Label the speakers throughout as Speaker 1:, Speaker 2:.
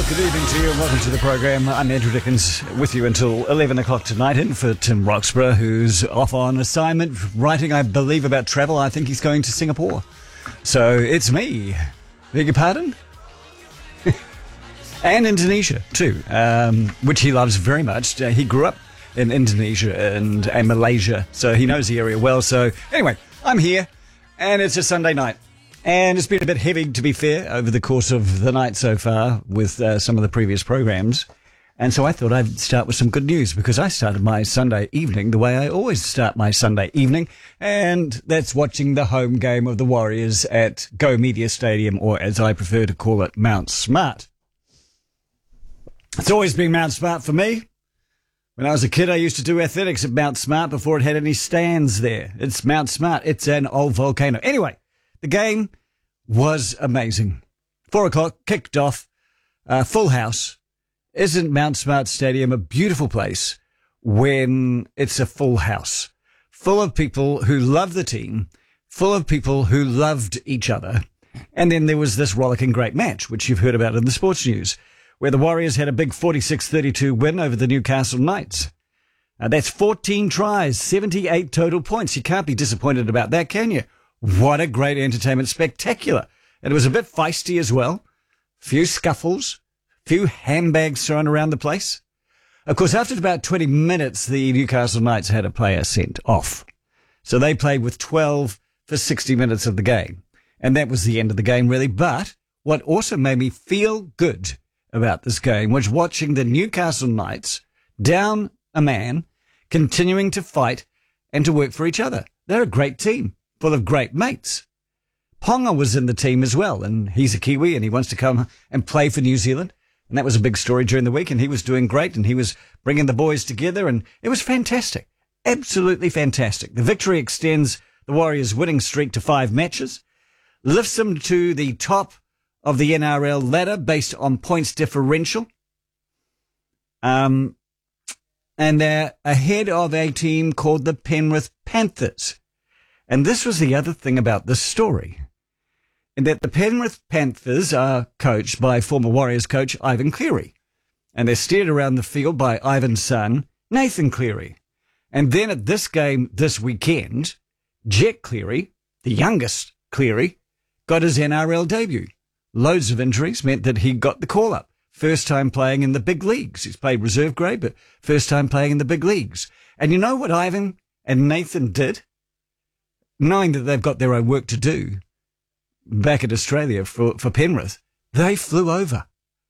Speaker 1: Well, good evening to you and welcome to the program. I'm Andrew Dickens with you until 11 o'clock tonight, in for Tim Roxburgh, who's off on assignment, writing, I believe, about travel. I think he's going to Singapore. So it's me. Beg your pardon? And Indonesia, too, which he loves very much. He grew up in Indonesia and Malaysia, so he knows the area well. So anyway, I'm here, and it's a Sunday night. And it's been a bit heavy, to be fair, over the course of the night so far with some of the previous programs. And so I thought I'd start with some good news, because I started my Sunday evening the way I always start my Sunday evening, and that's watching the home game of the Warriors at Go Media Stadium, or as I prefer to call it, Mount Smart. It's always been Mount Smart for me. When I was a kid, I used to do athletics at Mount Smart before it had any stands there. It's Mount Smart. It's an old volcano. Anyway, the game was amazing. 4 o'clock, kicked off, full house. Isn't Mount Smart Stadium a beautiful place when it's a full house? Full of people who love the team, full of people who loved each other. And then there was this rollicking great match, which you've heard about in the sports news, where the Warriors had a big 46-32 win over the Newcastle Knights. That's 14 tries, 78 total points. You can't be disappointed about that, can you? What a great entertainment, spectacular. And it was a bit feisty as well. Few scuffles, few handbags thrown around the place. Of course, after about 20 minutes, the Newcastle Knights had a player sent off. So they played with 12 for 60 minutes of the game. And that was the end of the game, really. But what also made me feel good about this game was watching the Newcastle Knights down a man, continuing to fight and to work for each other. They're a great team, full of great mates. Ponga was in the team as well, and he's a Kiwi, and he wants to come and play for New Zealand. And that was a big story during the week, and he was doing great, and he was bringing the boys together, and it was fantastic. Absolutely fantastic. The victory extends the Warriors' winning streak to 5 matches, lifts them to the top of the NRL ladder based on points differential. And they're ahead of a team called the Penrith Panthers. And this was the other thing about this story, in that the Penrith Panthers are coached by former Warriors coach Ivan Cleary. And they're steered around the field by Ivan's son, Nathan Cleary. And then at this game this weekend, Jet Cleary, the youngest Cleary, got his NRL debut. Loads of injuries meant that he got the call-up. First time playing in the big leagues. He's played reserve grade, but first time playing in the big leagues. And you know what Ivan and Nathan did? Knowing that they've got their own work to do back in Australia for Penrith, they flew over.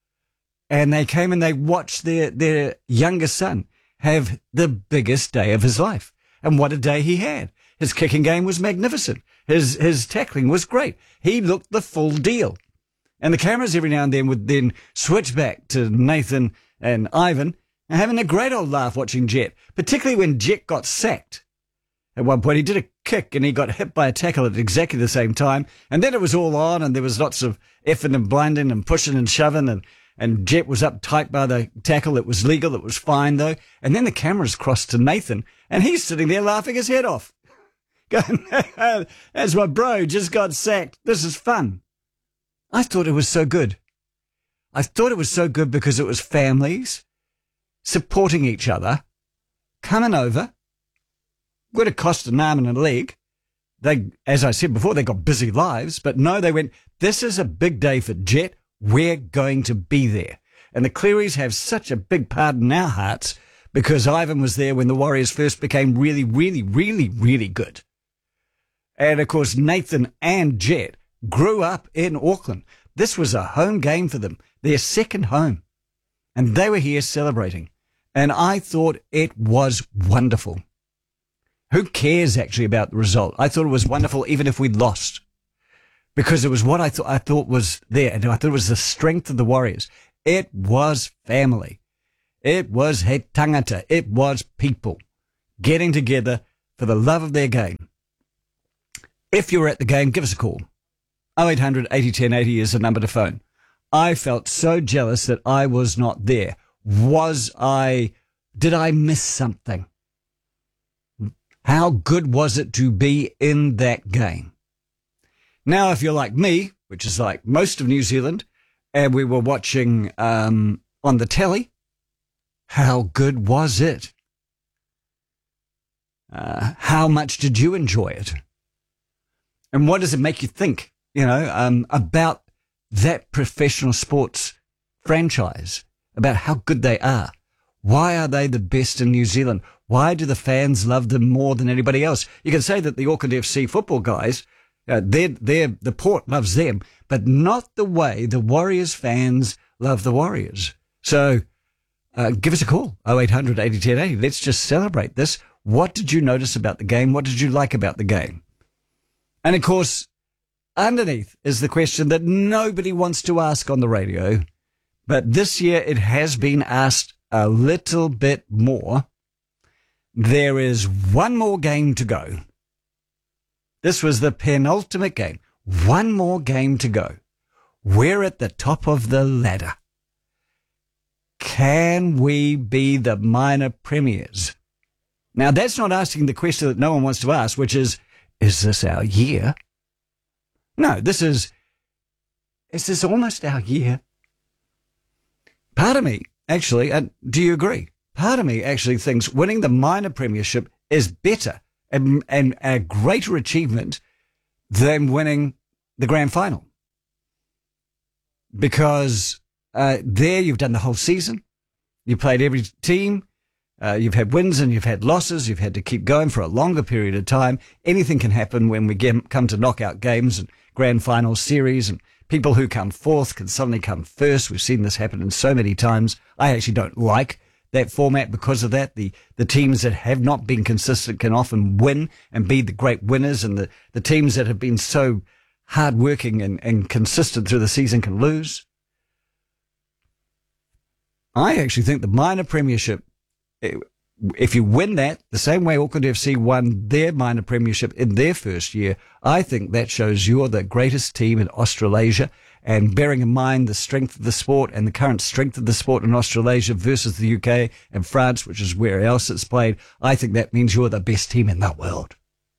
Speaker 1: And they came and they watched their youngest son have the biggest day of his life. And what a day he had. His kicking game was magnificent. His tackling was great. He looked the full deal. And the cameras every now and then would then switch back to Nathan and Ivan and having a great old laugh watching Jet, particularly when Jet got sacked. At one point, he did a kick and he got hit by a tackle at exactly the same time. And then it was all on and there was lots of effing and blinding and pushing and shoving. And Jet was uptight by the tackle. It was legal. It was fine, though. And then the cameras crossed to Nathan and he's sitting there laughing his head off. Going, that's my bro, just got sacked. This is fun. I thought it was so good. I thought it was so good because it was families supporting each other, coming over. Would have cost an arm and a leg. They, as I said before, they got busy lives, but no, they went, this is a big day for Jet. We're going to be there. And the Clearys have such a big part in our hearts because Ivan was there when the Warriors first became really, really, really, really good. And of course, Nathan and Jet grew up in Auckland. This was a home game for them, their second home. And they were here celebrating. And I thought it was wonderful. Who cares actually about the result? I thought it was wonderful even if we'd lost. Because it was what I thought was there. And I thought it was the strength of the Warriors. It was family. It was he tangata. It was people getting together for the love of their game. If you were at the game, give us a call. 0800 80 10 80 is the number to phone. I felt so jealous that I was not there. Did I miss something? How good was it to be in that game? Now, if you're like me, which is like most of New Zealand, and we were watching on the telly, how good was it? How much did you enjoy it? And what does it make you think, about that professional sports franchise, about how good they are? Why are they the best in New Zealand? Why do the fans love them more than anybody else? You can say that the Auckland FC football guys, the port loves them, but not the way the Warriors fans love the Warriors. So give us a call, 0800 80 10 80. Let's just celebrate this. What did you notice about the game? What did you like about the game? And of course, underneath is the question that nobody wants to ask on the radio, but this year it has been asked a little bit more. There is one more game to go. This was the penultimate game. One more game to go. We're at the top of the ladder. Can we be the minor premiers? Now, that's not asking the question that no one wants to ask, which is this our year? No, is this almost our year? Part of me, actually, do you agree? Part of me actually thinks winning the minor premiership is better and a greater achievement than winning the grand final. Because there you've done the whole season. You played every team. You've had wins and you've had losses. You've had to keep going for a longer period of time. Anything can happen when we come to knockout games and grand final series, and people who come fourth can suddenly come first. We've seen this happen in so many times. I actually don't like that format because of that. The teams that have not been consistent can often win and be the great winners, and the teams that have been so hardworking and consistent through the season can lose. I actually think the minor premiership, if you win that, the same way Auckland FC won their minor premiership in their first year, I think that shows you're the greatest team in Australasia. And bearing in mind the strength of the sport and the current strength of the sport in Australasia versus the UK and France, which is where else it's played, I think that means you're the best team in the world.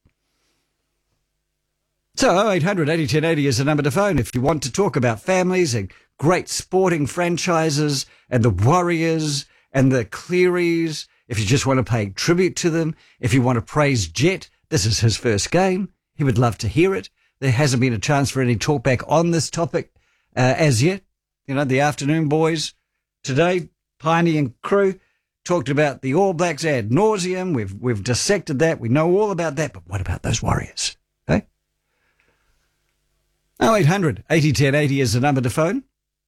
Speaker 1: So 0800 80 10 80 is the number to phone if you want to talk about families and great sporting franchises and the Warriors and the Clearys. If you just want to pay tribute to them, if you want to praise Jet, this is his first game. He would love to hear it. There hasn't been a chance for any talkback on this topic as yet. The afternoon boys today, Piney and crew, talked about the All Blacks ad nauseum. We've dissected that. We know all about that. But what about those Warriors? Okay? 0800 80 10 80 is the number to phone.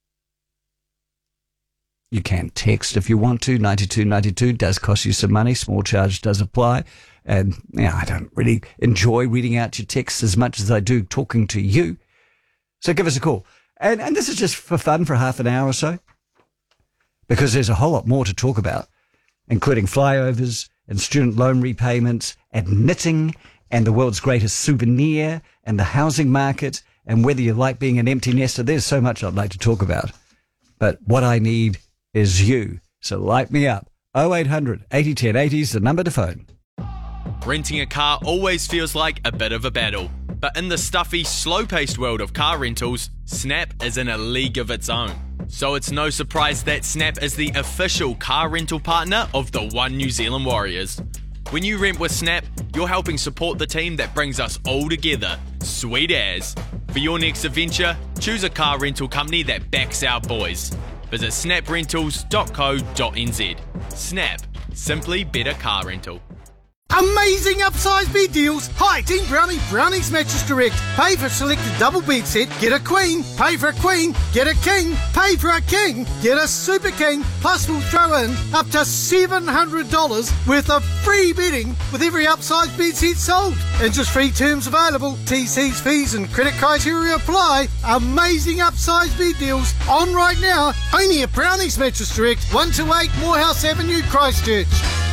Speaker 1: You can text if you want to. 9292 does cost you some money. Small charge does apply. And I don't really enjoy reading out your texts as much as I do talking to you. So give us a call. And this is just for fun for half an hour or so, because there's a whole lot more to talk about, including flyovers and student loan repayments and knitting and the world's greatest souvenir and the housing market and whether you like being an empty nester. There's so much I'd like to talk about. But what I need is you. So light me up. 0800 80 10 80 is the number to phone.
Speaker 2: Renting a car always feels like a bit of a battle. But in the stuffy, slow-paced world of car rentals, Snap is in a league of its own. So it's no surprise that Snap is the official car rental partner of the One New Zealand Warriors. When you rent with Snap, you're helping support the team that brings us all together. Sweet as. For your next adventure, choose a car rental company that backs our boys. Visit snaprentals.co.nz. Snap. Simply better car rental.
Speaker 3: Amazing upsize bed deals. Hi, Team Brownie, Brownie's Mattress Direct. Pay for a selected double bed set, get a queen. Pay for a queen, get a king. Pay for a king, get a super king. Plus we'll throw in up to $700 worth of free bedding with every upsize bed set sold. Interest-free terms available. TC's fees and credit criteria apply. Amazing upsize bed deals on right now. Only at Brownie's Mattress Direct, 128 Morehouse Avenue, Christchurch.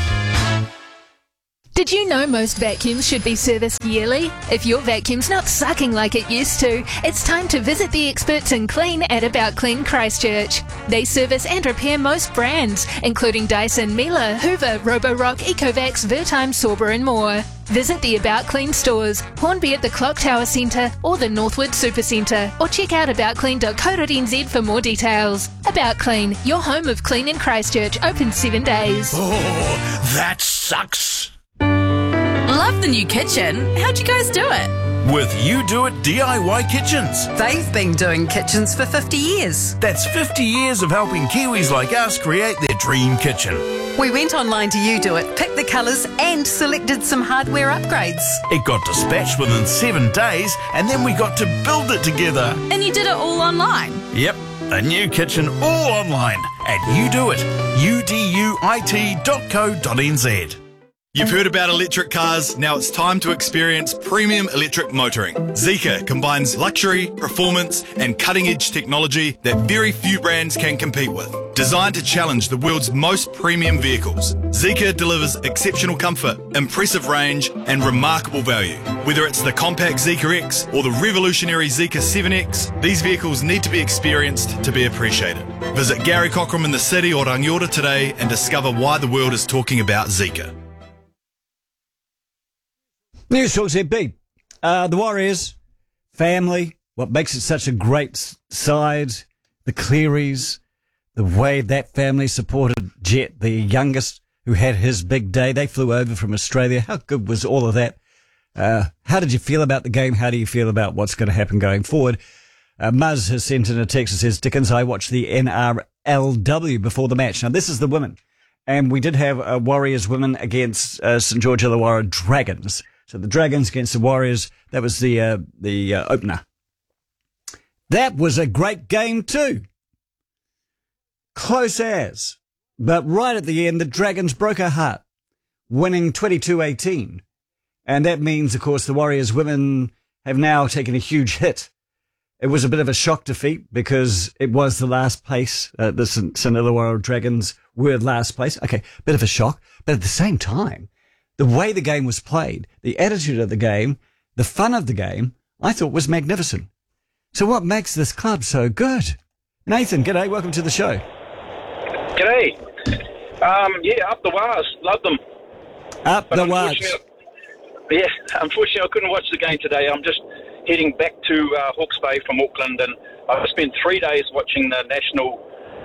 Speaker 4: Did you know most vacuums should be serviced yearly? If your vacuum's not sucking like it used to, it's time to visit the experts in clean at About Clean Christchurch. They service and repair most brands, including Dyson, Miele, Hoover, Roborock, Ecovacs, Vertime, Sorba and more. Visit the About Clean stores, Hornby at the Clock Tower Centre or the Northwood Supercentre, or check out aboutclean.co.nz for more details. About Clean, your home of clean in Christchurch, open 7 days.
Speaker 5: Oh, that sucks.
Speaker 6: Love the new kitchen. How'd you guys do it?
Speaker 5: With You Do It DIY Kitchens.
Speaker 7: They've been doing kitchens for 50 years.
Speaker 5: That's 50 years of helping Kiwis like us create their dream kitchen.
Speaker 7: We went online to You Do It, picked the colours and selected some hardware upgrades.
Speaker 5: It got dispatched within 7 days, and then we got to build it together.
Speaker 6: And you did it all online?
Speaker 5: Yep, a new kitchen all online at You Do It, uduit.co.nz.
Speaker 8: You've heard about electric cars, now it's time to experience premium electric motoring. Zeekr combines luxury, performance and cutting-edge technology that very few brands can compete with. Designed to challenge the world's most premium vehicles, Zeekr delivers exceptional comfort, impressive range and remarkable value. Whether it's the compact Zeekr X or the revolutionary Zeekr 7X, these vehicles need to be experienced to be appreciated. Visit Gary Cockram in the city or Rangiora today and discover why the world is talking about Zeekr.
Speaker 1: News Talk ZB. The Warriors, family, what makes it such a great side, the Clearys, the way that family supported Jet, the youngest, who had his big day. They flew over from Australia. How good was all of that? How did you feel about the game? How do you feel about what's going to happen going forward? Muzz has sent in a text that says, Dickens, I watched the NRLW before the match. Now, this is the women. And we did have Warriors women against St. George Illawarra Dragons. So the Dragons against the Warriors, that was the opener. That was a great game too. Close as. But right at the end, the Dragons broke her heart, winning 22-18. And that means, of course, the Warriors women have now taken a huge hit. It was a bit of a shock defeat because it was the last place. The St. Illawarra Dragons were last place. Okay, bit of a shock. But at the same time, the way the game was played, the attitude of the game, the fun of the game, I thought was magnificent. So what makes this club so good? Nathan, g'day, welcome to the show.
Speaker 9: G'day. Yeah, up the Wars, love them.
Speaker 1: Up
Speaker 9: But
Speaker 1: the Wars.
Speaker 9: Yeah, unfortunately I couldn't watch the game today. I'm just heading back to Hawke's Bay from Auckland, and I've spent 3 days watching the national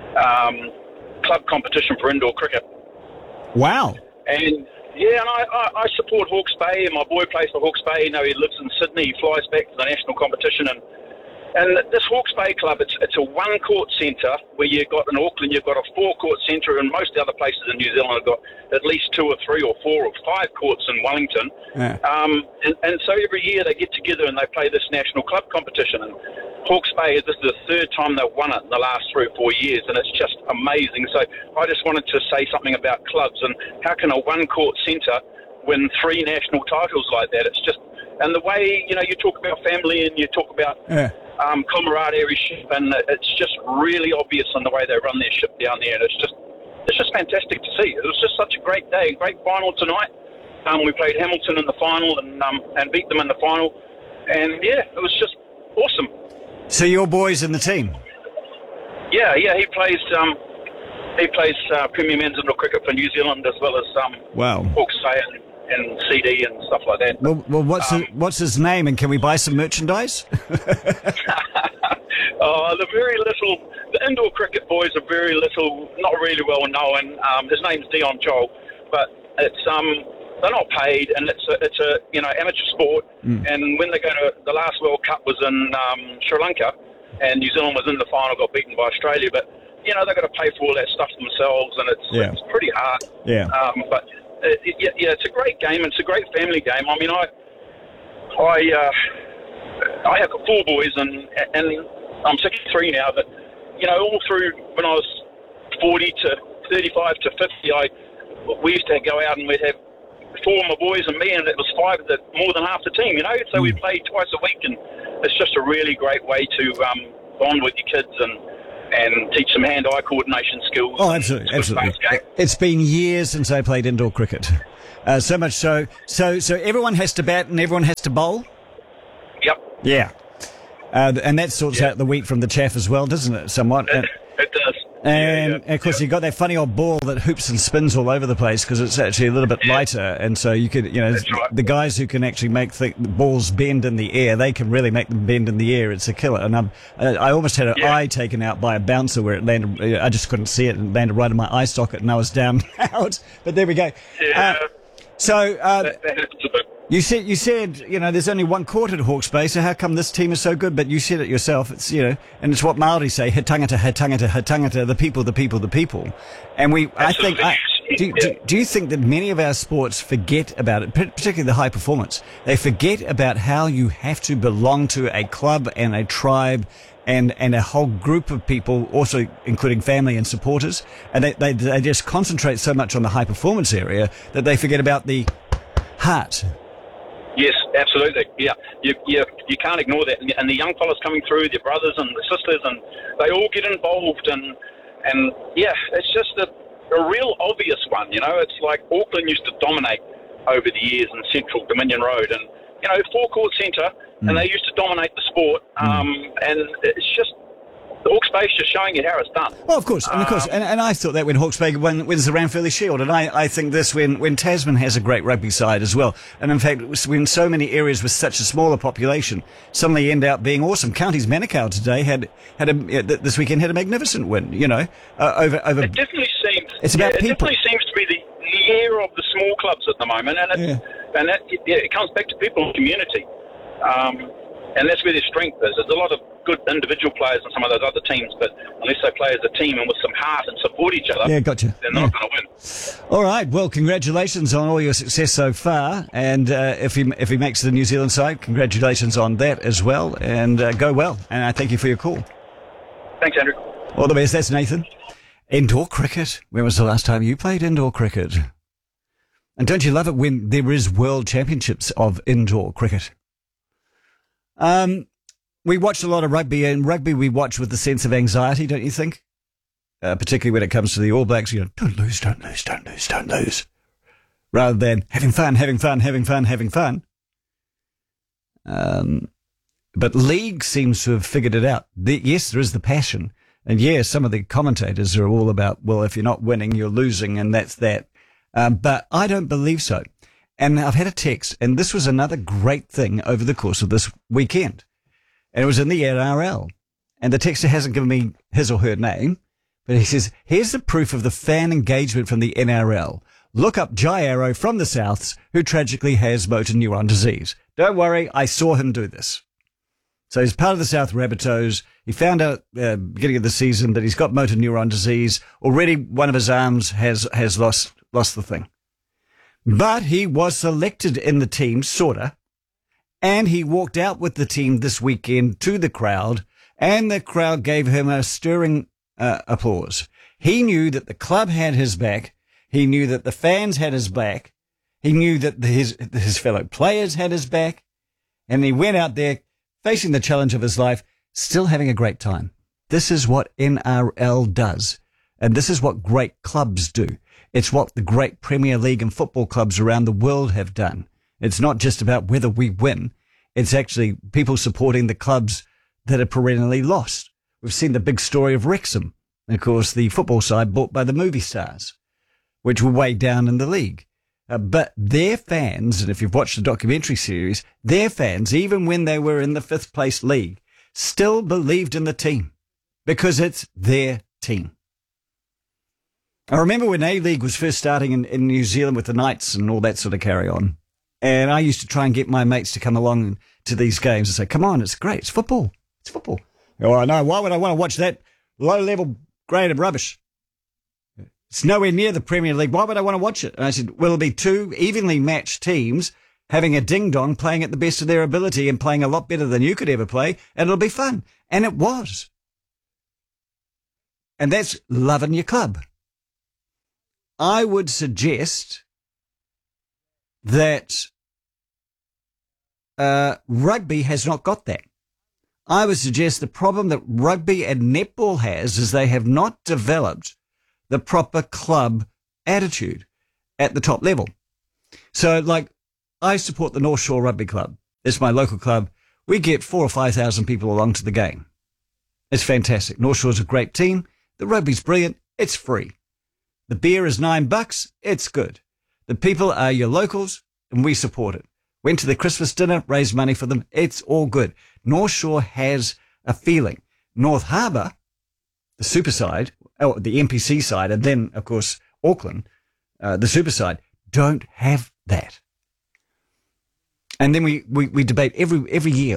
Speaker 9: club competition for indoor cricket.
Speaker 1: Wow.
Speaker 9: And yeah, and I support Hawke's Bay, and my boy plays for Hawke's Bay. You know, he lives in Sydney. He flies back to the national competition, and this Hawke's Bay club, it's a one-court centre where you've got in Auckland, you've got a four-court centre, and most of the other places in New Zealand have got at least 2 or 3 or 4 or 5 courts in Wellington.
Speaker 1: Yeah.
Speaker 9: And so every year they get together and they play this national club competition. And Hawke's Bay, this is the 3rd time they've won it in the last 3 or 4 years, and it's just amazing. So I just wanted to say something about clubs and how can a one-court centre win 3 national titles like that? It's just, and the way, you know, you talk about family and you talk about camaraderie, and it's just really obvious in the way they run their ship down there. And it's just fantastic to see. It was just such a great day, great final tonight. We played Hamilton in the final and beat them in the final, and yeah, it was just awesome.
Speaker 1: So your boy's in the team?
Speaker 9: Yeah, he plays Premier Men's Indoor Cricket for New Zealand, as well as
Speaker 1: Wow.
Speaker 9: Hawke's Bay and CD and stuff like that.
Speaker 1: Well, what's his name, and can we buy some merchandise?
Speaker 9: The indoor cricket boys are very little, not really well known. His name's Dion Chol, but it's they're not paid, and it's a amateur sport. And when they go to the last World Cup was in Sri Lanka, and New Zealand was in the final, got beaten by Australia. But you know, they've got to pay for all that stuff themselves, and it's pretty hard.
Speaker 1: Yeah.
Speaker 9: But it's a great game. It's a great family game. I mean, I have 4 boys, and I'm 63 now. But you know, all through when I was 40 to 35 to 50, we used to go out and we'd have 4 of my boys and me, and it was 5 more than half the team. You know, so we played twice a week, and it's just a really great way to bond with your kids and teach them hand-eye coordination skills.
Speaker 1: Oh, absolutely. It's been years since I played indoor cricket. So much so everyone has to bat and everyone has to bowl?
Speaker 9: Yep.
Speaker 1: Yeah. And that sorts out the wheat from the chaff as well, doesn't it, somewhat?
Speaker 9: It does.
Speaker 1: And of course, you've got that funny old ball that hoops and spins all over the place because it's actually a little bit lighter. And so you could, the guys who can actually make the balls bend in the air, they can really make them bend in the air. It's a killer. And I almost had an eye taken out by a bouncer where it landed. I just couldn't see it and landed right in my eye socket and I was down out. But there we go.
Speaker 9: Yeah. That happens a bit.
Speaker 1: You said, there's only one court at Hawke's Bay, so how come this team is so good? But you said it yourself. It's, and it's what Māori say, he tangata, he tangata, the people, the people, the people. And do you think that many of our sports forget about it, particularly the high performance? They forget about how you have to belong to a club and a tribe and a whole group of people, also including family and supporters. And they just concentrate so much on the high performance area that they forget about the heart.
Speaker 9: Yes, absolutely. Yeah, you can't ignore that. And the young fellas coming through, their brothers and the sisters, and they all get involved. And yeah, it's just a real obvious one. It's like Auckland used to dominate over the years in Central Dominion Road, and forecourt centre, and they used to dominate the sport. And it's just. The Hawke's Bay is just showing you how it's done.
Speaker 1: Well, of course, and I thought that when Hawke's Bay wins the Ranfurly Shield, and I think this when Tasman has a great rugby side as well, and in fact when so many areas with such a smaller population suddenly end up being awesome. Counties Manukau today this weekend had a magnificent win. Over. It definitely seems. It's about people.
Speaker 9: It definitely seems to be the year of the small clubs at the moment, and it comes back to people and community. And that's where their strength is. There's a lot of good individual players in some of those other teams, but unless they play as a team and with some heart and support each other, they're not going to win.
Speaker 1: All right. Well, congratulations on all your success so far. And if he makes the New Zealand side, congratulations on that as well. And go well. And I thank you for your call.
Speaker 9: Thanks, Andrew.
Speaker 1: All the best. That's Nathan. Indoor cricket. When was the last time you played indoor cricket? And don't you love it when there is world championships of indoor cricket? We watched a lot of rugby, and rugby we watch with a sense of anxiety, don't you think? Particularly when it comes to the All Blacks, don't lose, don't lose, don't lose, don't lose. Rather than having fun, having fun, having fun, having fun. But League seems to have figured it out. Yes, there is the passion. And yes, some of the commentators are all about, well, if you're not winning, you're losing, and that's that. But I don't believe so. And I've had a text, and this was another great thing over the course of this weekend. And it was in the NRL. And the texter hasn't given me his or her name, but he says, here's the proof of the fan engagement from the NRL. Look up Jai Arrow from the Souths, who tragically has motor neuron disease. Don't worry, I saw him do this. So he's part of the South Rabbitohs. He found out beginning of the season that he's got motor neuron disease. Already one of his arms has lost the thing. But he was selected in the team, sorta, and he walked out with the team this weekend to the crowd, and the crowd gave him a stirring applause. He knew that the club had his back. He knew that the fans had his back. He knew that his fellow players had his back, and he went out there facing the challenge of his life, still having a great time. This is what NRL does, and this is what great clubs do. It's what the great Premier League and football clubs around the world have done. It's not just about whether we win. It's actually people supporting the clubs that are perennially lost. We've seen the big story of Wrexham. And of course, the football side bought by the movie stars, which were way down in the league. But their fans, and if you've watched the documentary series, their fans, even when they were in the 5th place league, still believed in the team because it's their team. I remember when A-League was first starting in New Zealand with the Knights and all that sort of carry on. And I used to try and get my mates to come along to these games and say, come on, it's great. It's football. It's football. Oh, I know. Why would I want to watch that low-level grade of rubbish? It's nowhere near the Premier League. Why would I want to watch it? And I said, well, it'll be two evenly matched teams having a ding-dong, playing at the best of their ability and playing a lot better than you could ever play, and it'll be fun. And it was. And that's loving your club. I would suggest that rugby has not got that. I would suggest the problem that rugby and netball has is they have not developed the proper club attitude at the top level. So, like, I support the North Shore Rugby Club. It's my local club. We get 4,000 or 5,000 people along to the game. It's fantastic. North Shore's a great team. The rugby's brilliant. It's free. The beer is $9. It's good. The people are your locals, and we support it. Went to the Christmas dinner, raised money for them. It's all good. North Shore has a feeling. North Harbour, the super side, the NPC side, and then, of course, Auckland, the super side, don't have that. And then we debate every year,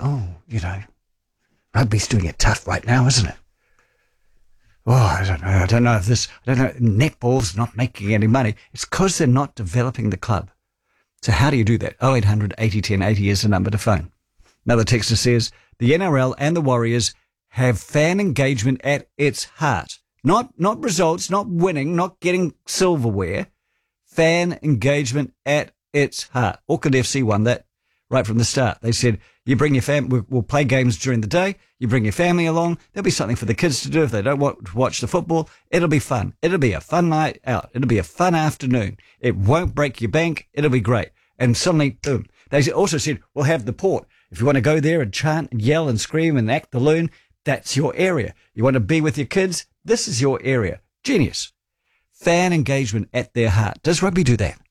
Speaker 1: rugby's doing it tough right now, isn't it? Oh, I don't know if netball's not making any money. It's because they're not developing the club. So how do you do that? 0800 80 10 80 is the number to phone. Another texter says, the NRL and the Warriors have fan engagement at its heart. Not results, not winning, not getting silverware. Fan engagement at its heart. Auckland FC won that right from the start. They said, you bring your family, we'll play games during the day, you bring your family along, there'll be something for the kids to do if they don't want to watch the football. It'll be fun. It'll be a fun night out. It'll be a fun afternoon. It won't break your bank. It'll be great. And suddenly, boom. They also said, we'll have the port. If you want to go there and chant and yell and scream and act the loon, that's your area. You want to be with your kids, this is your area. Genius. Fan engagement at their heart. Does rugby do that?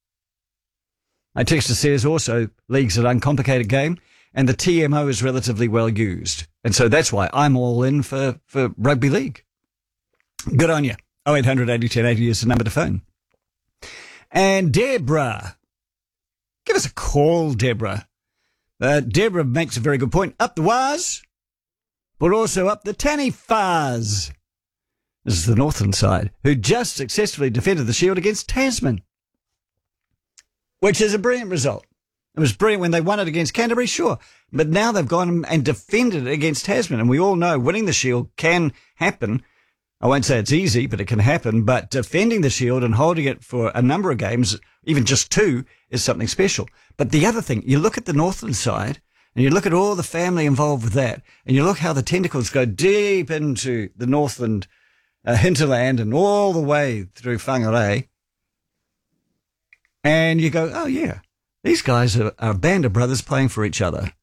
Speaker 1: My texter says also, league's an uncomplicated game, and the TMO is relatively well used. And so that's why I'm all in for rugby league. Good on you. 0800 80 10 80 is the number to phone. And Deborah. Give us a call, Deborah. Deborah makes a very good point. Up the wires, but also up the tanny fars. This is the Northland side, who just successfully defended the Shield against Tasman, which is a brilliant result. It was brilliant when they won it against Canterbury, sure. But now they've gone and defended it against Tasman. And we all know winning the Shield can happen. I won't say it's easy, but it can happen. But defending the Shield and holding it for a number of games, even just 2, is something special. But the other thing, you look at the Northland side, and you look at all the family involved with that, and you look how the tentacles go deep into the Northland hinterland and all the way through Whangarei. And you go, oh, yeah. These guys are a band of brothers playing for each other.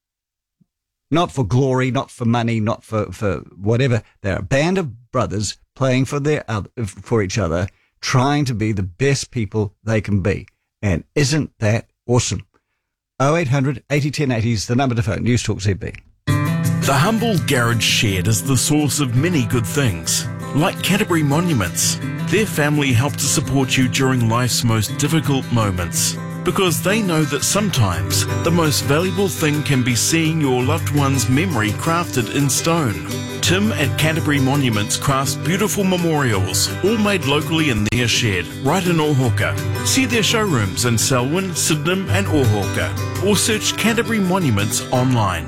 Speaker 1: Not for glory, not for money, not for whatever. They're a band of brothers playing for each other, trying to be the best people they can be. And isn't that awesome? 0800 80 10 80 is the number to phone. News Talk ZB.
Speaker 5: The humble garage shed is the source of many good things, like Canterbury Monuments. Their family help to support you during life's most difficult moments, because they know that sometimes the most valuable thing can be seeing your loved one's memory crafted in stone. Tim at Canterbury Monuments crafts beautiful memorials, all made locally in their shed, right in Ohauka. See their showrooms in Selwyn, Sydenham and Ohauka, or search Canterbury Monuments online.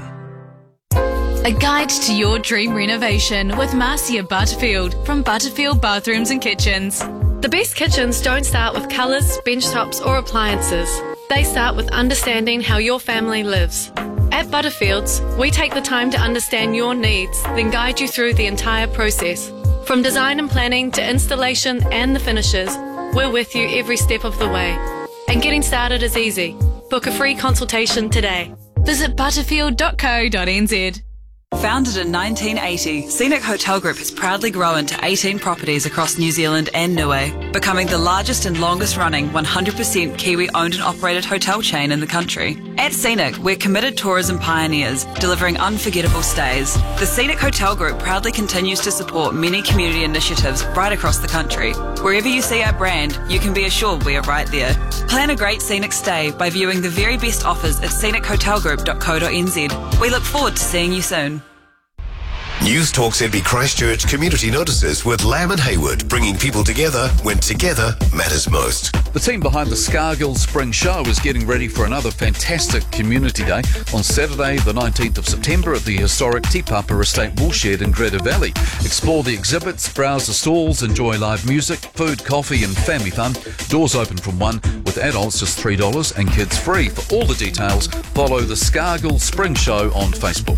Speaker 6: A guide to your dream renovation with Marcia Butterfield from Butterfield Bathrooms and Kitchens.
Speaker 10: The best kitchens don't start with colours, bench tops or appliances. They start with understanding how your family lives. At Butterfields, we take the time to understand your needs, then guide you through the entire process. From design and planning to installation and the finishes, we're with you every step of the way. And getting started is easy. Book a free consultation today.
Speaker 6: Visit butterfield.co.nz.
Speaker 11: Founded in 1980, Scenic Hotel Group has proudly grown to 18 properties across New Zealand and Niue, becoming the largest and longest running 100% Kiwi owned and operated hotel chain in the country. At Scenic, we're committed tourism pioneers, delivering unforgettable stays. The Scenic Hotel Group proudly continues to support many community initiatives right across the country. Wherever you see our brand, you can be assured we are right there. Plan a great scenic stay by viewing the very best offers at scenichotelgroup.co.nz. We look forward to seeing you soon.
Speaker 12: News Talk ZB Christchurch community notices with Lamb and Hayward, bringing people together when together matters most.
Speaker 13: The team behind the Scargill Spring Show is getting ready for another fantastic community day on Saturday the 19th of September at the historic Te Papa Estate Woolshed in Greta Valley. Explore the exhibits, browse the stalls, enjoy live music, food, coffee and family fun. Doors open from 1, with adults just $3 and kids free. For all the details, follow the Scargill Spring Show on Facebook.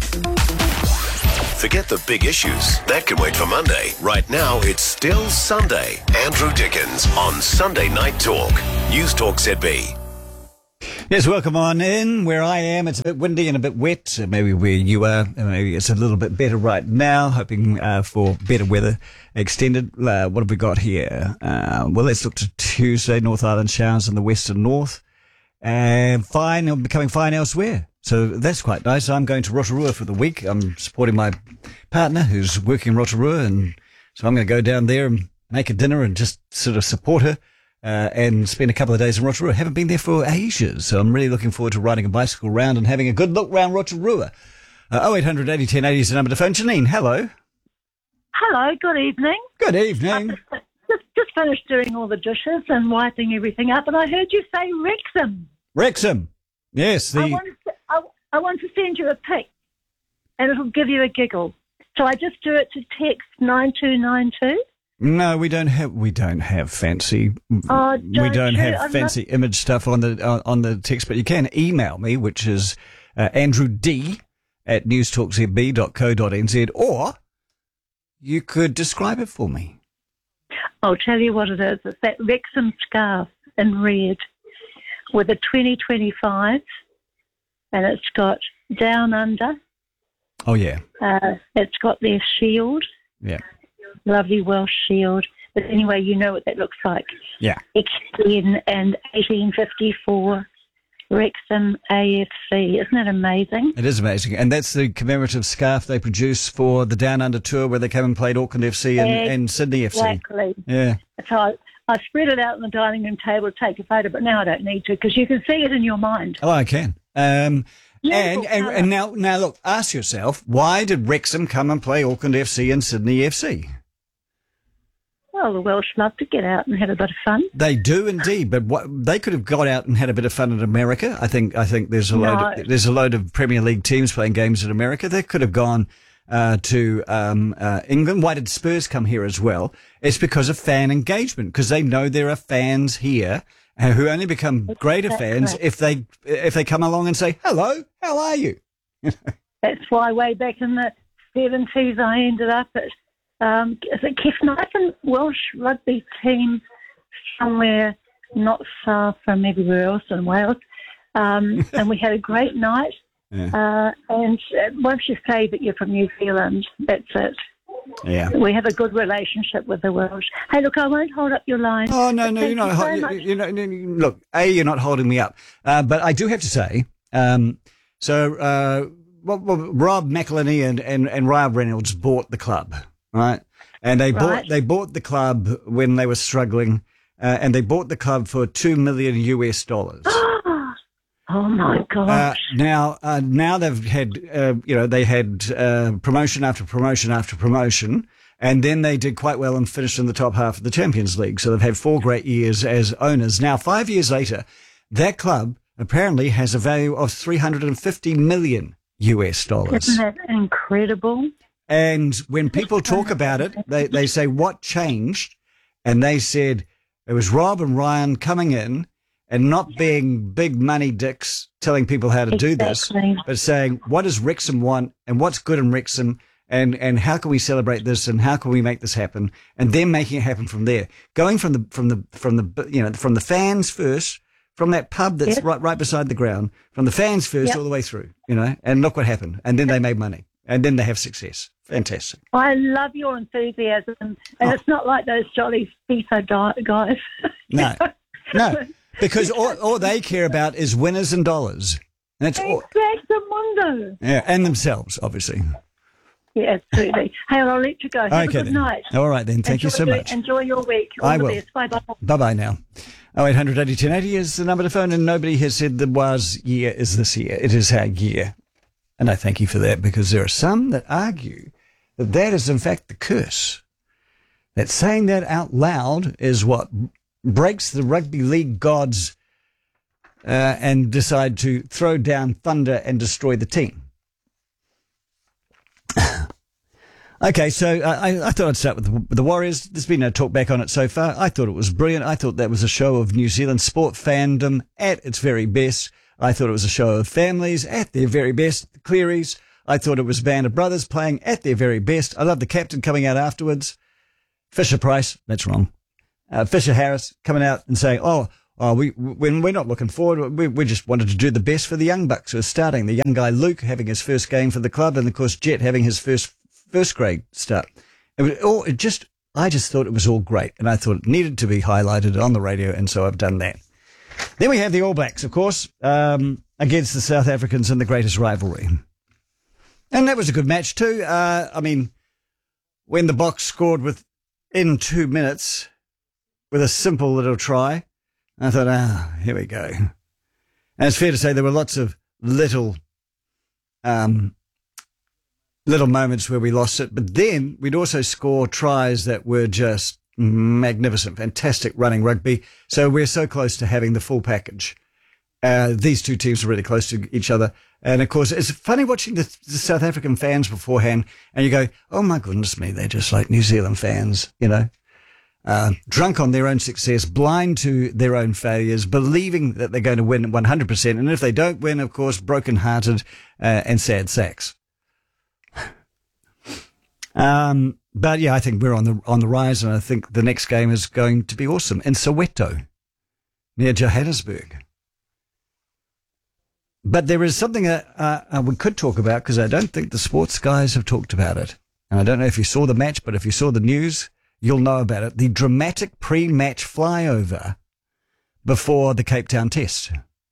Speaker 12: Forget the big issues. That can wait for Monday. Right now, it's still Sunday. Andrew Dickens on Sunday Night Talk. News Talk ZB.
Speaker 1: Yes, welcome on in. Where I am, it's a bit windy and a bit wet. Maybe where you are, maybe it's a little bit better right now. Hoping for better weather extended. What have we got here? Well, let's look to Tuesday. North Island showers in the west and north. And fine, becoming fine elsewhere. So that's quite nice. I'm going to Rotorua for the week. I'm supporting my partner who's working in Rotorua, and so I'm going to go down there and make a dinner and just sort of support her. And spend a couple of days in Rotorua. Haven't been there for ages, so I'm really looking forward to riding a bicycle round and having a good look round Rotorua. 0800 80 10 80 is the number to phone. Janine, hello.
Speaker 14: Hello, good evening.
Speaker 1: Good evening.
Speaker 14: Just finished doing all the dishes and wiping everything up, and I heard you say Wrexham.
Speaker 1: Wrexham. Yes.
Speaker 14: I want to send you a pic, and it'll give you a giggle. So I just do it to text 9292?
Speaker 1: No, we don't have fancy. We don't have fancy image stuff on the text, but you can email me, which is andrewd@newstalkzb.co.nz, or you could describe it for me.
Speaker 14: I'll tell you what it is. It's that Wrexham scarf in red with a 2025, and it's got Down Under.
Speaker 1: Oh yeah.
Speaker 14: It's got their shield.
Speaker 1: Yeah.
Speaker 14: Lovely Welsh shield. But anyway, you know what that looks like.
Speaker 1: Yeah.
Speaker 14: X10 and 1854 Wrexham AFC. Isn't that amazing?
Speaker 1: It is amazing. And that's the commemorative scarf they produce for the Down Under tour where they came and played Auckland FC and Sydney FC.
Speaker 14: Exactly.
Speaker 1: Yeah.
Speaker 14: So I spread it out on the dining room table to take a photo, but now I don't need to because you can see it in your mind.
Speaker 1: Oh, I can. And now look, ask yourself, why did Wrexham come and play Auckland FC and Sydney FC?
Speaker 14: Well, the Welsh love to get out and have a bit of fun.
Speaker 1: They do indeed, but they could have got out and had a bit of fun in America. I think there's a load of Premier League teams playing games in America. They could have gone to England. Why did Spurs come here as well? It's because of fan engagement, because they know there are fans here who only become greater fans if they come along and say, hello, how are you?
Speaker 14: That's why way back in the 70s I ended up at is it Cefn Welsh rugby team somewhere not far from everywhere else in Wales. And we had a great night. Yeah. And once you say that you're from New Zealand, that's it.
Speaker 1: Yeah.
Speaker 14: We have a good relationship with the Welsh. Hey, look, I won't hold up your line.
Speaker 1: Oh, no, you're not. Look, you're not holding me up. But I do have to say, Rob McElhenney and Ryan Reynolds bought the club. Right, and they bought the club when they were struggling, and they bought the club for $2 million.
Speaker 14: Oh my gosh!
Speaker 1: Now they've had they had promotion after promotion after promotion, and then they did quite well and finished in the top half of the Champions League. So they've had 4 great years as owners. Now 5 years later, that club apparently has a value of $350 million.
Speaker 14: Isn't that incredible?
Speaker 1: And when people talk about it, they say, what changed? And they said it was Rob and Ryan coming in and not being big money dicks telling people how to do this, but saying, what does Wrexham want and what's good in Wrexham and how can we celebrate this and how can we make this happen? And then making it happen from there. Going from the fans first, from that pub that's right beside the ground, from the fans first all the way through, and look what happened. And then they made money. And then they have success. Fantastic.
Speaker 14: I love your enthusiasm. And it's not like those jolly FIFA guys.
Speaker 1: No, because all they care about is winners and dollars. That's all.
Speaker 14: Exactamundo.
Speaker 1: Yeah, and themselves, obviously.
Speaker 14: Yeah, absolutely. Hey, I'll let you go. Have a good night.
Speaker 1: All right, then. Thank you so much.
Speaker 14: Enjoy your week. All the best. Bye-bye.
Speaker 1: Bye-bye now. 0800 80 1080 is the number to phone, and nobody has said the was year is this year. It is our year. And I thank you for that, because there are some that argue that is in fact the curse. That saying that out loud is what breaks the rugby league gods and decide to throw down thunder and destroy the team. Okay, so I thought I'd start with the Warriors. There's been no talk back on it so far. I thought it was brilliant. I thought that was a show of New Zealand sport fandom at its very best. I thought it was a show of families at their very best. The Clearys. I thought it was a band of brothers playing at their very best. I love the captain coming out afterwards. Fisher Price. That's wrong. Fisher Harris coming out and saying, oh, when we're not looking forward, we just wanted to do the best for the young bucks who are starting. The young guy Luke having his first game for the club, and of course Jet having his first grade start. I just thought it was all great, and I thought it needed to be highlighted on the radio, and so I've done that. Then we have the All Blacks, of course, against the South Africans in the greatest rivalry. And that was a good match too. When the Boks scored within 2 minutes with a simple little try, I thought, here we go. And it's fair to say there were lots of little moments where we lost it, but then we'd also score tries that were just magnificent, fantastic running rugby. So we're so close to having the full package. These two teams are really close to each other. And of course, it's funny watching the South African fans beforehand, and you go, oh my goodness me, they're just like New Zealand fans, drunk on their own success, blind to their own failures, believing that they're going to win 100%. And if they don't win, of course, broken-hearted and sad sacks. But yeah, I think we're on the rise, and I think the next game is going to be awesome in Soweto, near Johannesburg. But there is something that we could talk about, because I don't think the sports guys have talked about it. And I don't know if you saw the match, but if you saw the news, you'll know about it. The dramatic pre-match flyover before the Cape Town Test.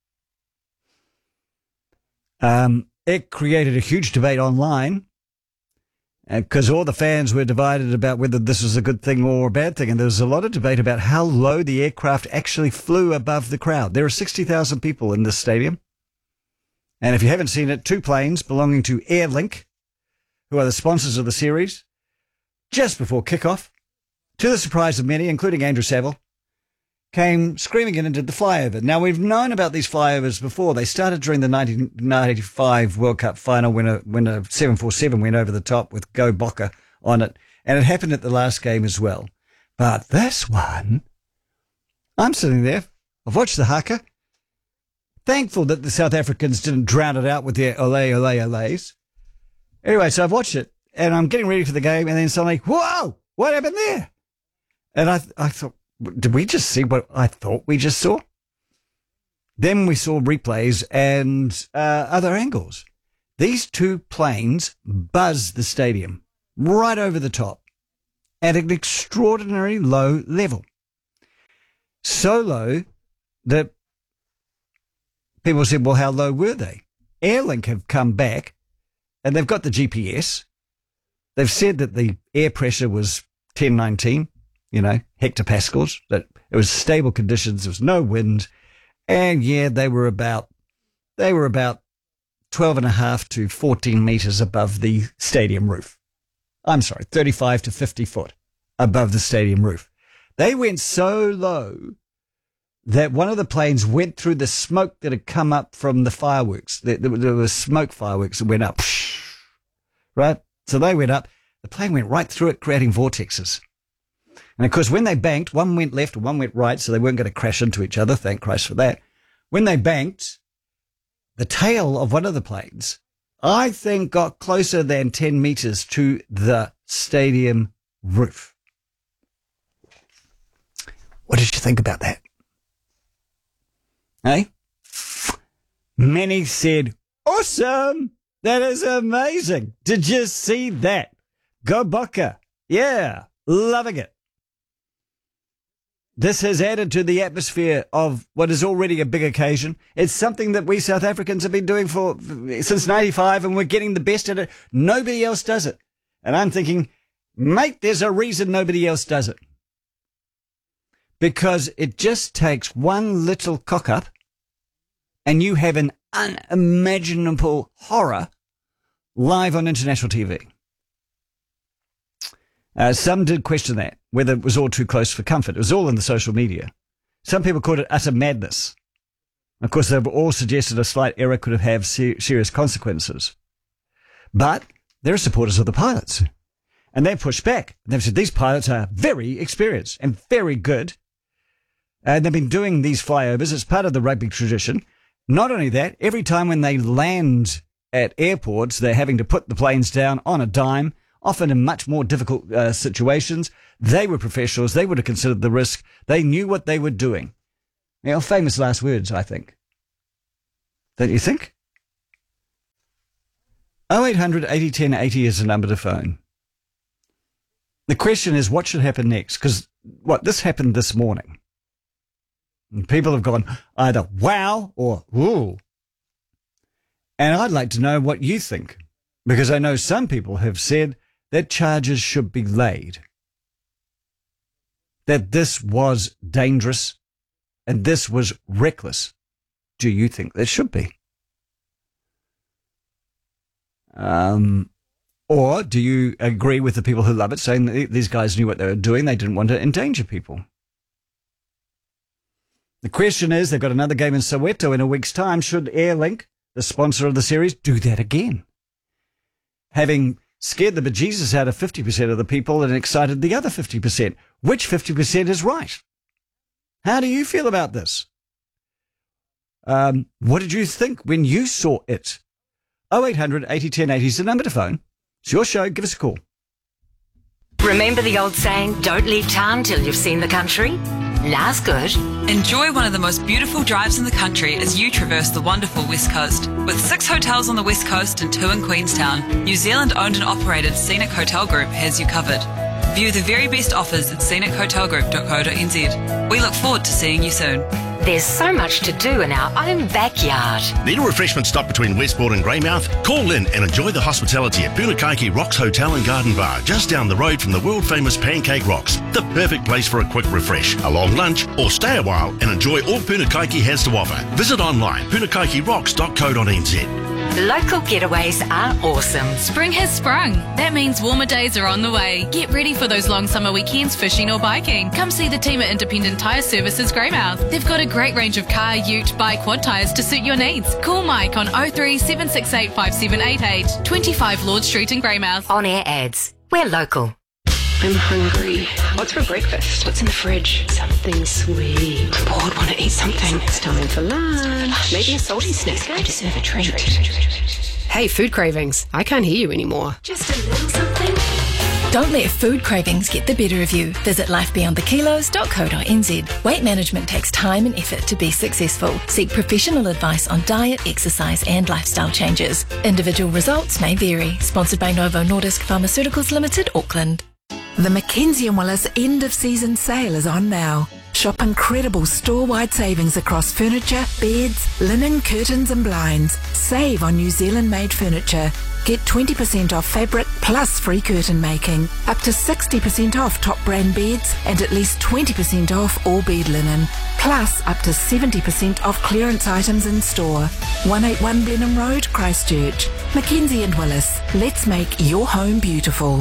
Speaker 1: It created a huge debate online, because all the fans were divided about whether this was a good thing or a bad thing. And there was a lot of debate about how low the aircraft actually flew above the crowd. There are 60,000 people in this stadium. And if you haven't seen it, 2 planes belonging to Airlink, who are the sponsors of the series, just before kickoff, to the surprise of many, including Andrew Saville, came screaming in and did the flyover. Now, we've known about these flyovers before. They started during the 1995 World Cup final when a 747 went over the top with Go Boca on it, and it happened at the last game as well. But this one, I'm sitting there, I've watched the haka, thankful that the South Africans didn't drown it out with their olays. Anyway, so I've watched it, and I'm getting ready for the game, and then suddenly, whoa, what happened there? And I thought, did we just see what I thought we just saw? Then we saw replays and other angles. These 2 planes buzzed the stadium right over the top at an extraordinarily low level. So low that people said, well, how low were they? Airlink have come back, and they've got the GPS. They've said that the air pressure was 1019, hectopascals, that it was stable conditions, there was no wind, and yeah, they were about 12.5 to 14 metres above the stadium roof. I'm sorry, 35 to 50 foot above the stadium roof. They went so low that one of the planes went through the smoke that had come up from the fireworks. There were smoke fireworks that went up, right? So they went up. The plane went right through it, creating vortexes. And of course, when they banked, one went left and one went right, so they weren't going to crash into each other. Thank Christ for that. When they banked, the tail of one of the planes, I think, got closer than 10 meters to the stadium roof. What did you think about that? Hey? Many said, awesome! That is amazing! Did you see that? Go Boca! Yeah, loving it. This has added to the atmosphere of what is already a big occasion. It's something that we South Africans have been doing since 95, and we're getting the best at it. Nobody else does it. And I'm thinking, mate, there's a reason nobody else does it. Because it just takes one little cock-up, and you have an unimaginable horror live on international TV. Some did question that, whether it was all too close for comfort. It was all in the social media. Some people called it utter madness. Of course, they all suggested a slight error could have serious consequences. But there are supporters of the pilots, and they pushed back. They've said these pilots are very experienced and very good, and they've been doing these flyovers as part of the rugby tradition. Not only that, every time when they land at airports, they're having to put the planes down on a dime, often in much more difficult situations. They were professionals. They would have considered the risk. They knew what they were doing. Famous last words, I think. Don't you think? 0800 80 10 80 is the number to phone. The question is, what should happen next? Because this happened this morning. And people have gone either wow or ooh. And I'd like to know what you think, because I know some people have said that charges should be laid, that this was dangerous and this was reckless. Do you think there should be? Or do you agree with the people who love it, saying that these guys knew what they were doing, they didn't want to endanger people? The question is, they've got another game in Soweto in a week's time. Should Airlink, the sponsor of the series, do that again? Having scared the bejesus out of 50% of the people and excited the other 50%. Which 50% is right? How do you feel about this? What did you think when you saw it? 0800 80 10 80 is the number to phone. It's your show. Give us a call.
Speaker 15: Remember the old saying, don't leave town till you've seen the country? That's good.
Speaker 11: Enjoy one of the most beautiful drives in the country as you traverse the wonderful West Coast. With 6 hotels on the West Coast and 2 in Queenstown, New Zealand owned and operated Scenic Hotel Group has you covered. View the very best offers at scenichotelgroup.co.nz. We look forward to seeing you soon.
Speaker 15: There's so much to do in our own backyard.
Speaker 16: Need a refreshment stop between Westport and Greymouth? Call in and enjoy the hospitality at Punakaiki Rocks Hotel and Garden Bar, just down the road from the world-famous Pancake Rocks. The perfect place for a quick refresh, a long lunch, or stay a while and enjoy all Punakaiki has to offer. Visit online, punakaikirocks.co.nz.
Speaker 15: Local getaways are awesome.
Speaker 6: Spring has sprung. That means warmer days are on the way. Get ready for those long summer weekends fishing or biking. Come see the team at Independent Tyre Services Greymouth. They've got a great range of car, ute, bike, quad tyres to suit your needs. Call Mike on 03 768 5788, 25 Lord Street in Greymouth.
Speaker 15: On air ads. We're local.
Speaker 17: I'm hungry. What's for breakfast? What's in the fridge? Something sweet. I'm bored, want to eat something. It's time for lunch. Maybe a salty snack. I deserve a treat. Hey, food cravings. I can't hear you anymore.
Speaker 15: Just a little something.
Speaker 18: Don't let food cravings get the better of you. Visit lifebeyondthekilos.co.nz. Weight management takes time and effort to be successful. Seek professional advice on diet, exercise and lifestyle changes. Individual results may vary. Sponsored by Novo Nordisk Pharmaceuticals Limited, Auckland.
Speaker 19: The Mackenzie & Willis end of season sale is on now. Shop incredible store-wide savings across furniture, beds, linen, curtains and blinds. Save on New Zealand-made furniture. Get 20% off fabric plus free curtain making. Up to 60% off top brand beds and at least 20% off all bed linen. Plus up to 70% off clearance items in store. 181 Blenheim Road, Christchurch. Mackenzie & Willis. Let's make your home beautiful.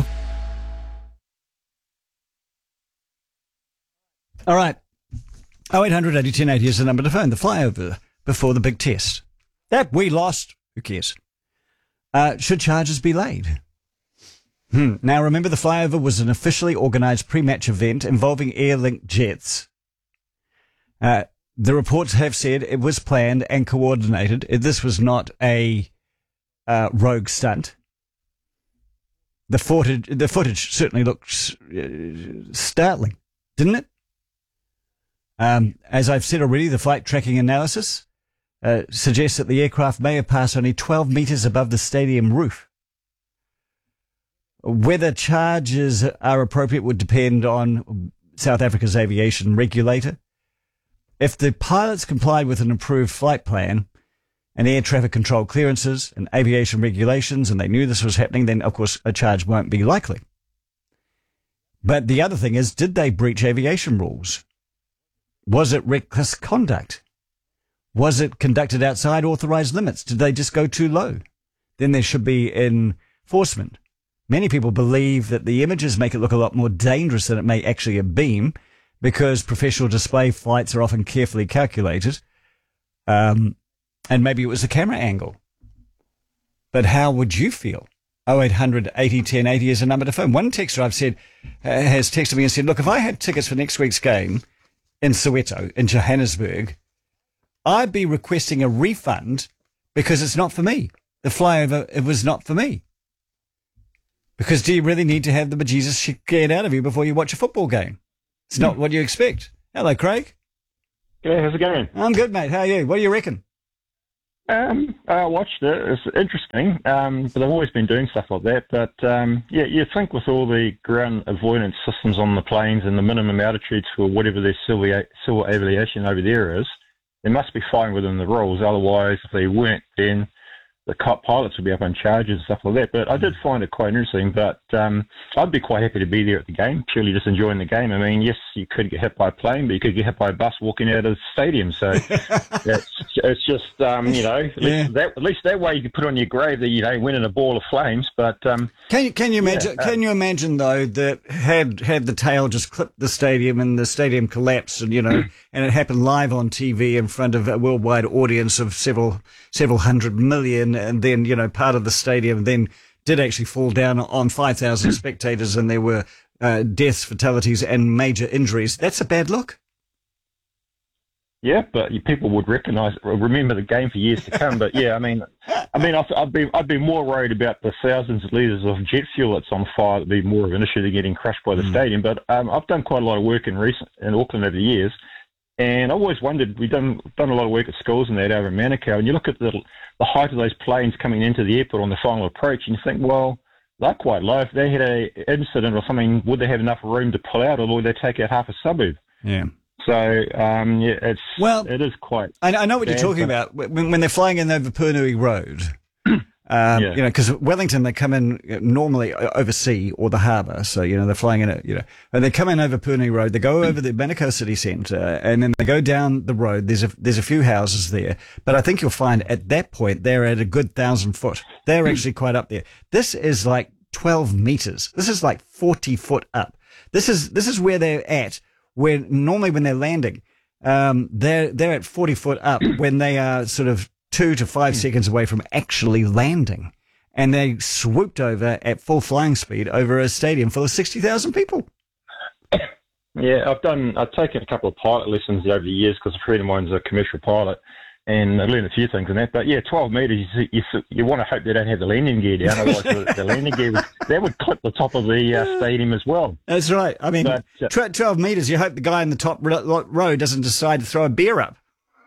Speaker 1: All right. 0800 80 10 80 is the number to phone. The flyover before the big test. That we lost. Who cares? Should charges be laid? Now, remember, the flyover was an officially organised pre-match event involving Airlink jets. The reports have said it was planned and coordinated. This was not a rogue stunt. The footage certainly looks startling, didn't it? As I've said already, the flight tracking analysis suggests that the aircraft may have passed only 12 metres above the stadium roof. Whether charges are appropriate would depend on South Africa's aviation regulator. If the pilots complied with an approved flight plan and air traffic control clearances and aviation regulations, and they knew this was happening, then of course a charge won't be likely. But the other thing is, did they breach aviation rules? Was it reckless conduct? Was it conducted outside authorised limits? Did they just go too low? Then there should be enforcement. Many people believe that the images make it look a lot more dangerous than it may actually have been, because professional display flights are often carefully calculated. And maybe it was the camera angle. But how would you feel? 0800 80 10 80 is a number to phone. One texter I've said has texted me and said, look, if I had tickets for next week's game in Soweto, in Johannesburg, I'd be requesting a refund because it's not for me. The flyover, it was not for me. Because do you really need to have the bejesus scared out of you before you watch a football game? It's not what you expect. Hello, Craig.
Speaker 20: Yeah, how's it going?
Speaker 1: I'm good, mate. How are you? What do you reckon?
Speaker 20: I watched it. It's interesting, but I've always been doing stuff like that. But you think with all the ground avoidance systems on the planes and the minimum altitudes for whatever their civil aviation over there is, they must be fine within the rules. Otherwise, if they weren't, then the pilots would be up on charges and stuff like that. But I did find it quite interesting. But I'd be quite happy to be there at the game, purely just enjoying the game. I mean, yes, you could get hit by a plane, but you could get hit by a bus walking out of the stadium. So it's just, at least that way you could put on your grave that, went in a ball of flames. But
Speaker 1: can you imagine? Can you imagine though that had the tail just clipped the stadium and the stadium collapsed, and and it happened live on TV in front of a worldwide audience of several hundred million. And then, part of the stadium then did actually fall down on 5,000 spectators, and there were deaths, fatalities, and major injuries. That's a bad look.
Speaker 20: Yeah, but people would remember the game for years to come. But yeah, I'd be more worried about the thousands of litres of jet fuel that's on fire. That'd be more of an issue than getting crushed by the stadium. But I've done quite a lot of work in Auckland over the years. And I always wondered, we've done a lot of work at schools and that over in Manukau, and you look at the height of those planes coming into the airport on the final approach, and you think, well, they're quite low. If they had an incident or something, would they have enough room to pull out, or would they take out half a suburbb?
Speaker 1: Yeah.
Speaker 20: So, it is quite...
Speaker 1: I know what you're talking about. When they're flying in over Purnui Road... because Wellington, they come in normally over sea or the harbour. So, they're flying in and they come in over Purnui Road. They go over the Manukau City Centre, and then they go down the road. There's a few houses there, but I think you'll find at that point they're at a good 1,000 foot. They're actually quite up there. This is like 12 meters. This is like 40 foot up. This is where they're at. Normally when they're landing, they're at 40 foot up when they are sort of 2 to 5 seconds away from actually landing, and they swooped over at full flying speed over a stadium full of 60,000 people.
Speaker 20: Yeah, I've taken a couple of pilot lessons over the years because a friend of mine's a commercial pilot, and I learned a few things in that. But yeah, 12 metres, you want to hope they don't have the landing gear down, otherwise the landing gear that would clip the top of the stadium as well.
Speaker 1: That's right. I mean, 12 metres, you hope the guy in the top row doesn't decide to throw a beer up.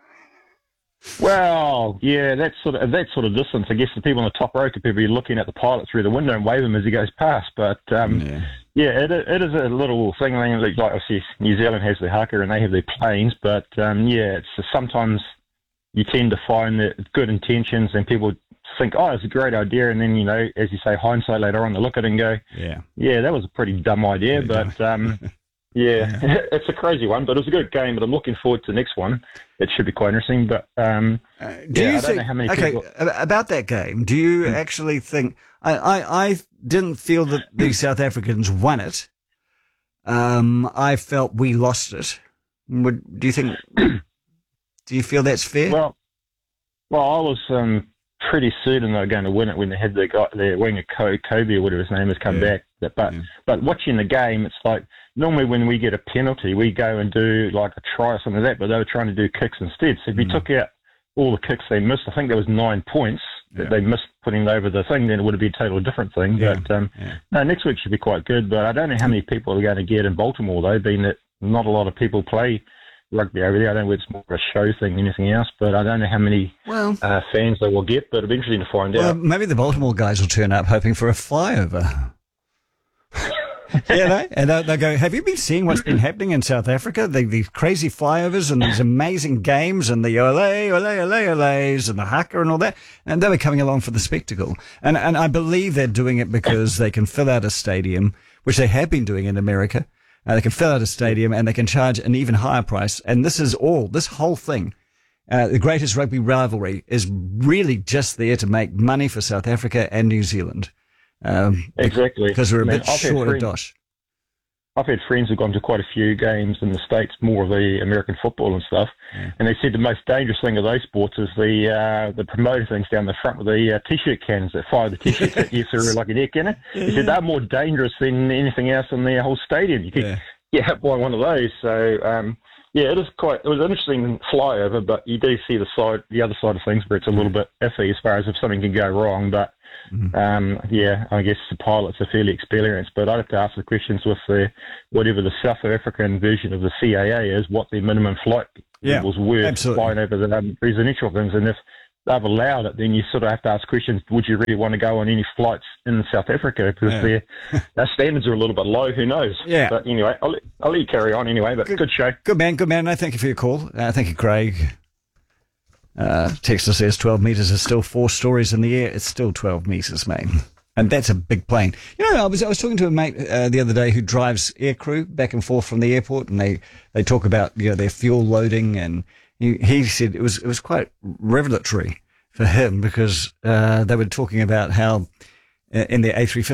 Speaker 20: Well, yeah, that sort of distance. I guess the people on the top row could be looking at the pilot through the window and wave him as he goes past. But it is a little thing. I mean, like obviously New Zealand has their haka and they have their planes, but it's sometimes you tend to find that good intentions and people think, oh, it's a great idea, and then as you say, hindsight later on, they look at it and go, yeah, that was a pretty dumb idea, Yeah, it's a crazy one, but it was a good game. But I'm looking forward to the next one. It should be quite interesting. But I don't know how many people.
Speaker 1: About that game, do you actually think? I didn't feel that the South Africans won it. I felt we lost it. Do you think? Do you feel that's fair?
Speaker 20: Well, I was pretty certain they were going to win it when they had their winger Kobe or whatever his name has come back. But watching the game, it's like normally when we get a penalty, we go and do like a try or something like that, but they were trying to do kicks instead. So if you took out all the kicks they missed, I think there was 9 points that they missed putting over the thing, then it would have been a totally different thing. But no, next week should be quite good. But I don't know how many people are going to get in Baltimore, though, being that not a lot of people play rugby over there. I don't know if it's more of a show thing than anything else, but I don't know how many fans they will get, but it'll be interesting to find out.
Speaker 1: Maybe the Baltimore guys will turn up hoping for a flyover. And they'll go, have you been seeing what's been happening in South Africa? These crazy flyovers and these amazing games and the ole, oles and the haka and all that. And they were coming along for the spectacle. And I believe they're doing it because they can fill out a stadium, which they have been doing in America. They can fill out a stadium and they can charge an even higher price. And this whole thing, the greatest rugby rivalry is really just there to make money for South Africa and New Zealand.
Speaker 20: Exactly.
Speaker 1: Because we're a bit short of dosh.
Speaker 20: I've had friends who've gone to quite a few games in the States, more of the American football and stuff, and they said the most dangerous thing of those sports is the promoter things down the front with the T-shirt cannons that fire the T-shirts at you through like an air cannon. He said they're more dangerous than anything else in the whole stadium. You could get hit by one of those. So, it was an interesting flyover, but you do see the other side of things where it's a little bit iffy as far as if something can go wrong, but I guess the pilots are fairly experienced, but I'd have to ask the questions with whatever the South African version of the CAA is, what their minimum flight levels were
Speaker 1: absolutely.
Speaker 20: flying over the residential things. And if they've allowed it, then you sort of have to ask questions, would you really want to go on any flights in South Africa? Because their standards are a little bit low, who knows?
Speaker 1: Yeah.
Speaker 20: But anyway, I'll let you carry on anyway, but good show.
Speaker 1: Good man. No, thank you for your call. Thank you, Craig. Texter says 12 metres is still 4 stories in the air. It's still 12 metres, mate. And that's a big plane. You know, I was talking to a mate the other day who drives aircrew back and forth from the airport, and they talk about their fuel loading, and he said it was quite revelatory for him because they were talking about how in their A350